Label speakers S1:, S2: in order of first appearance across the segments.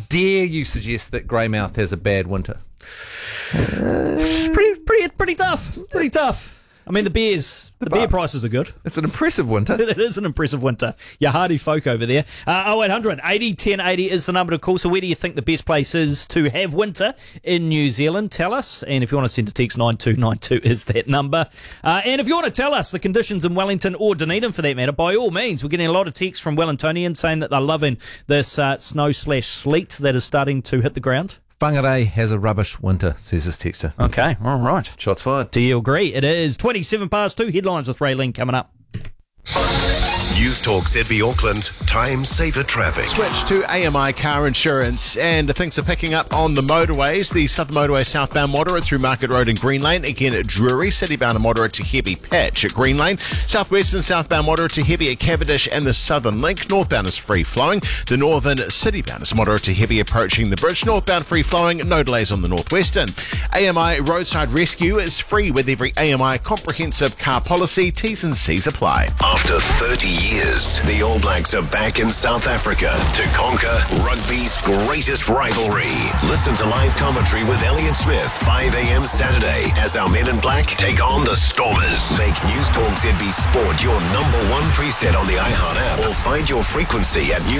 S1: dare you suggest that Greymouth has a bad winter? Pretty tough. I mean, the beer prices are good.
S2: It's an impressive winter.
S1: It is an impressive winter. You hardy folk over there. 0800 80 10 80 is the number to call. So where do you think the best place is to have winter in New Zealand? Tell us. And if you want to send a text, 9292 is that number. And if you want to tell us the conditions in Wellington or Dunedin for that matter, by all means. We're getting a lot of texts from Wellingtonians saying that they're loving this snow/sleet that is starting to hit the ground.
S2: Whangarei has a rubbish winter, says this texter.
S1: Okay, all right.
S2: Shots fired.
S1: Do you agree? It is 27 past 2. Headlines with Raylene coming up.
S3: News Talk ZB Auckland, time saver traffic.
S4: Switch to AMI car insurance, and things are picking up on the motorways. The Southern Motorway southbound moderate through Market Road and Green Lane. Again at Drury, citybound and moderate to heavy patch at Green Lane. Southwestern southbound moderate to heavy at Cavendish and the Southern Link. Northbound is free flowing. The Northern citybound is moderate to heavy approaching the bridge. Northbound free flowing, no delays on the Northwestern. AMI roadside rescue is free with every AMI comprehensive car policy. T's and C's apply.
S3: After 30 years, the All Blacks are back in South Africa to conquer rugby's greatest rivalry. Listen to live commentary with Elliot Smith, 5 a.m. Saturday, as our men in black take on the Stormers. Make News Talk ZB Sport your number one preset on the iHeart app, or find your frequency at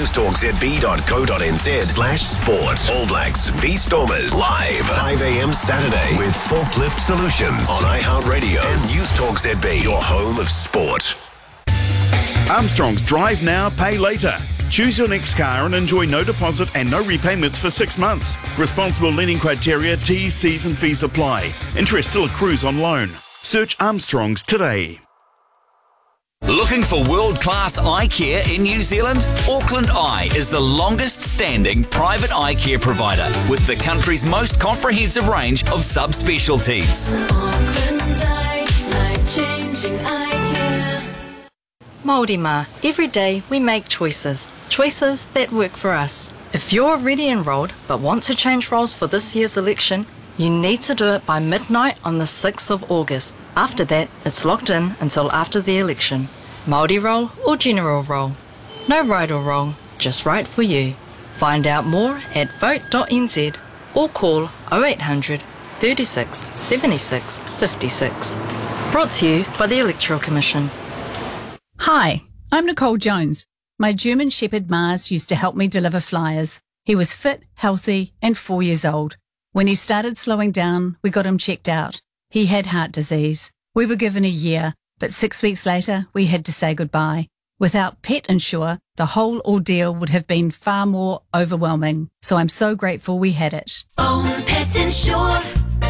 S3: newstalkzb.co.nz/sport. All Blacks v Stormers, live 5 a.m. Saturday with Forklift Solutions on iHeart Radio and News Talk ZB, your home of sport.
S5: Armstrong's Drive Now, Pay Later. Choose your next car and enjoy no deposit and no repayments for 6 months. Responsible lending criteria, T's, C's and fees apply. Interest still accrues on loan. Search Armstrong's today.
S6: Looking for world-class eye care in New Zealand? Auckland Eye is the longest-standing private eye care provider with the country's most comprehensive range of subspecialties.
S7: Auckland Eye, life-changing eye care.
S8: Māori mā, every day we make choices that work for us. If you're already enrolled but want to change roles for this year's election, you need to do it by midnight on the 6th of August. After that, it's locked in until after the election. Māori role or general role. No right or wrong, just right for you. Find out more at vote.nz or call 0800 36 76 56. Brought to you by the Electoral Commission.
S9: Hi, I'm Nicole Jones. My German Shepherd Mars used to help me deliver flyers. He was fit, healthy, and 4 years old. When he started slowing down, we got him checked out. He had heart disease. We were given a year, but 6 weeks later, we had to say goodbye. Without Pet Insure, the whole ordeal would have been far more overwhelming. So I'm so grateful we had it.
S7: Phone Pet Insure.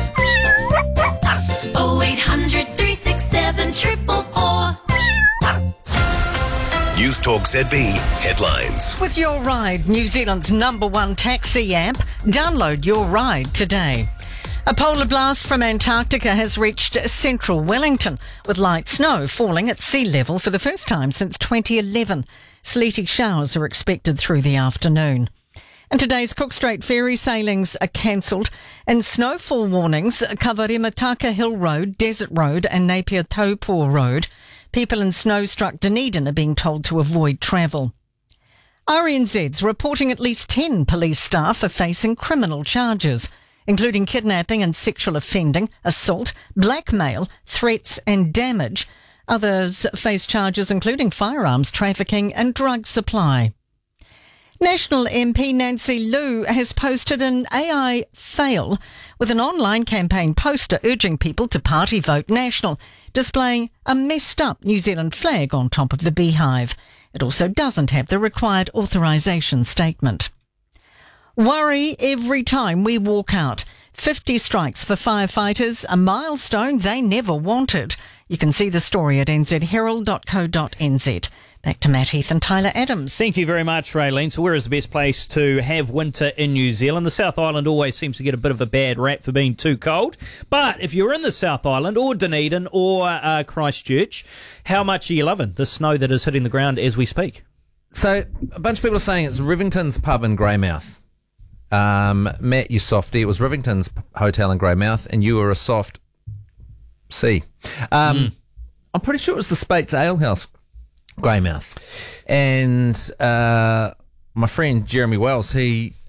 S7: 0800 367 444.
S3: News Talk ZB headlines.
S10: With Your Ride, New Zealand's #1 taxi app, download Your Ride today. A polar blast from Antarctica has reached central Wellington, with light snow falling at sea level for the first time since 2011. Sleety showers are expected through the afternoon. And today's Cook Strait ferry sailings are cancelled, and snowfall warnings cover Imataka Hill Road, Desert Road and Napier Taupō Road. People in snow-struck Dunedin are being told to avoid travel. RNZ's reporting at least 10 police staff are facing criminal charges, including kidnapping and sexual offending, assault, blackmail, threats and damage. Others face charges including firearms trafficking and drug supply. National MP Nancy Liu has posted an AI fail with an online campaign poster urging people to party vote National, displaying a messed up New Zealand flag on top of the beehive. It also doesn't have the required authorisation statement. Worry every time we walk out. 50 strikes for firefighters, a milestone they never wanted. You can see the story at nzherald.co.nz. Back to Matt Heath and Tyler Adams.
S1: Thank you very much, Raylene. So where is the best place to have winter in New Zealand? The South Island always seems to get a bit of a bad rap for being too cold. But if you're in the South Island or Dunedin or Christchurch, how much are you loving the snow that is hitting the ground as we speak?
S2: So a bunch of people are saying it's Rivington's pub in Greymouth. Matt, you softy. It was Rivington's hotel in Greymouth, and you were a soft C. I'm pretty sure it was the Spates Ale House, Greymouth. And my friend Jeremy Wells, he